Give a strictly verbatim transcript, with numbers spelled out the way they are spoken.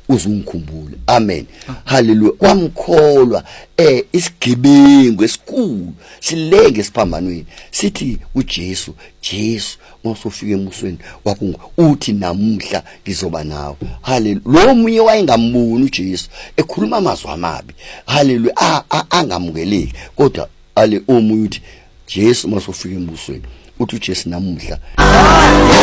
uzungikhumbule. Amen. Hallelujah. Wamkholwa eh isigebengu esikhulu silenge siphambanweni sithi uJesu, Jesu mawusofika emusweni wakungu uthi namuhla ngizoba nawe. Hallelujah. Lo munye wayengamboni uJesu ekhuluma amazwi amabi. Hallelujah. Angamukeleki kodwa ale omunye uthi Jesu mawusofika emusweni uthi uJesu namuhla